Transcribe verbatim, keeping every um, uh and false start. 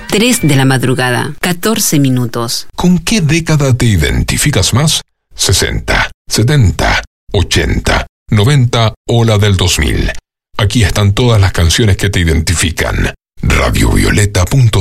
tres de la madrugada, catorce minutos. ¿Con qué década te identificas más? sesenta, setenta, ochenta, noventa o la del dos mil. Aquí están todas las canciones que te identifican. radiovioleta punto